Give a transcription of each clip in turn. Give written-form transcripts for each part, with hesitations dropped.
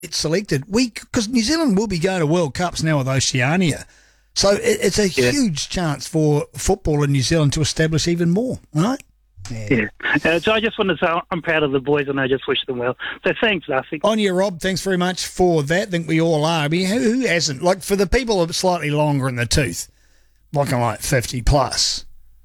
get selected, because New Zealand will be going to World Cups now with Oceania. So it's a huge chance for football in New Zealand to establish even more, right? Yeah. So I just want to say I'm proud of the boys and I just wish them well. So thanks, Lassie. On you, Rob. Thanks very much for that. I think we all are. I mean, who hasn't? Like, for the people who are slightly longer in the tooth, like 50 plus,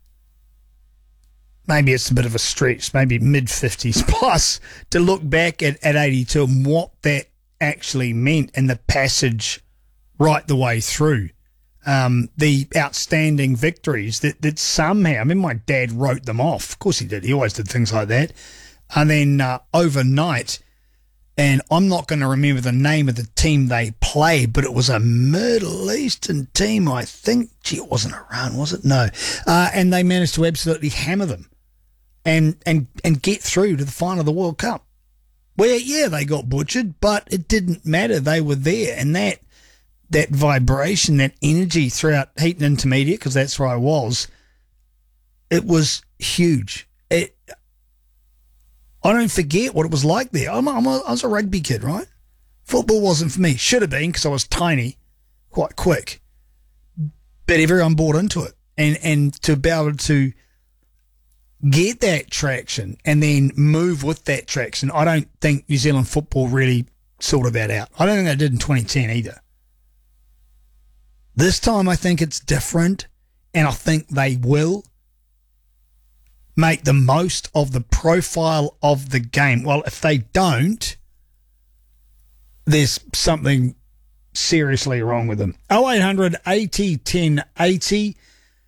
maybe it's a bit of a stretch, maybe mid-50s plus, to look back at 82 and what that actually meant and the passage right the way through. The outstanding victories that somehow, I mean, my dad wrote them off. Of course he did. He always did things like that. And then overnight, and I'm not going to remember the name of the team they played, but it was a Middle Eastern team, I think. Gee, it wasn't Iran, was it? No. And they managed to absolutely hammer them and get through to the final of the World Cup. Where, yeah, they got butchered, but it didn't matter. They were there. And that vibration, that energy throughout heat and intermediate, because that's where I was, it was huge. I don't forget what it was like there. I was a rugby kid, right? Football wasn't for me. Should have been, because I was tiny, quite quick. But everyone bought into it. And to be able to get that traction and then move with that traction, I don't think New Zealand football really sorted that out. I don't think they did in 2010 either. This time I think it's different, and I think they will make the most of the profile of the game. Well, if they don't, there's something seriously wrong with them. 0800 80 10 80.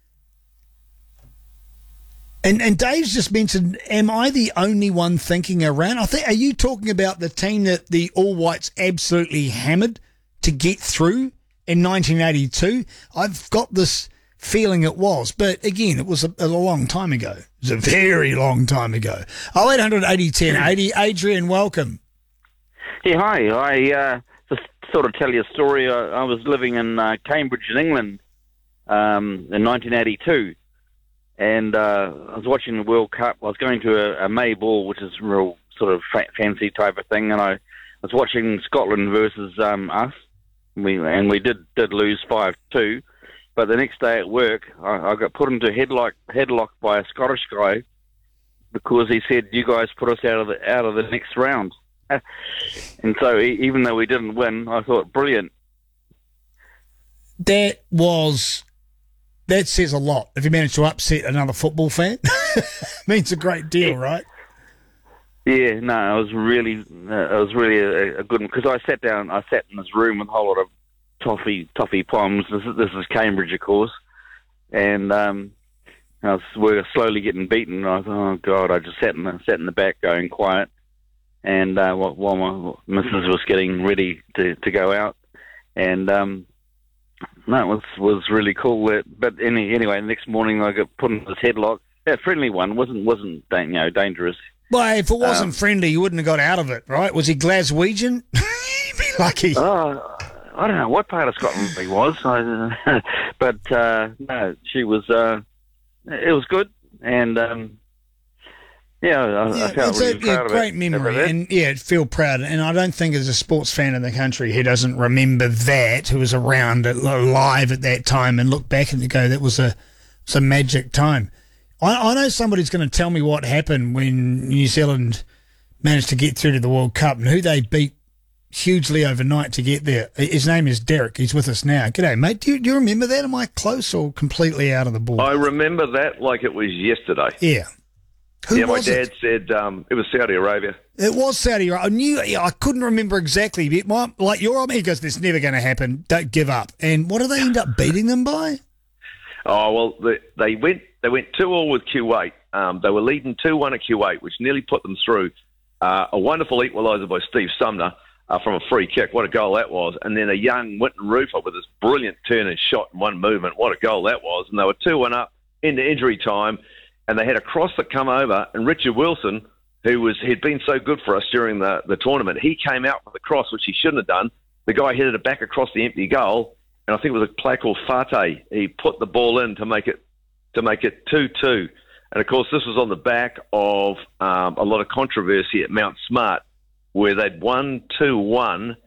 And Dave's just mentioned, am I the only one thinking around? Are you talking about the team that the All Whites absolutely hammered to get through in 1982? I've got this feeling it was, but again, it was a long time ago. It was a very long time ago. 0800 80 10 80. Adrian, welcome. Yeah, hi. I just sort of tell you a story. I was living in Cambridge in England in 1982, and I was watching the World Cup. I was going to a May ball, which is a real sort of fancy type of thing, and I was watching Scotland versus us. We did lose 5-2, but the next day at work, I got put into headlock by a Scottish guy because he said, "You guys put us out of the next round." And so even though we didn't win, I thought, brilliant. That says a lot. If you manage to upset another football fan, means a great deal, right? Yeah, no, it was really a good one, because I sat in this room with a whole lot of toffee poms. This is Cambridge, of course, and we were slowly getting beaten. I thought, oh God, I just sat in the back going quiet, and while my missus was getting ready to go out, and no, it was really cool. But anyway, the next morning I got put into this headlock. That friendly one wasn't dangerous. Well, if it wasn't friendly, you wouldn't have got out of it, right? Was he Glaswegian? You'd be lucky. I don't know what part of Scotland he was, but no, she was. It was good, and I felt really proud of it. Great memory, and feel proud. And I don't think there's a sports fan in the country who doesn't remember that, who was around alive at that time, and look back and go, that was a magic time. I know somebody's going to tell me what happened when New Zealand managed to get through to the World Cup and who they beat hugely overnight to get there. His name is Derek. He's with us now. G'day, mate. Do you remember that? Am I close or completely out of the ball? I remember that like it was yesterday. Yeah. My dad said it was Saudi Arabia. It was Saudi Arabia. I couldn't remember exactly. Like you're on, he goes, "This never going to happen. Don't give up." And what did they end up beating them by? Oh well, they went 2-2 with Kuwait. They were leading 2-1 at Kuwait, which nearly put them through. A wonderful equaliser by Steve Sumner from a free kick. What a goal that was! And then a young Winton Rufer with this brilliant turn and shot in one movement. What a goal that was! And they were 2-1 up into injury time. And they had a cross that come over, and Richard Wilson, he'd been so good for us during the tournament, he came out with the cross, which he shouldn't have done. The guy headed it back across the empty goal, and I think it was a player called Fate. He put the ball in to make it 2-2. And of course, this was on the back of a lot of controversy at Mount Smart, where they'd won 2-1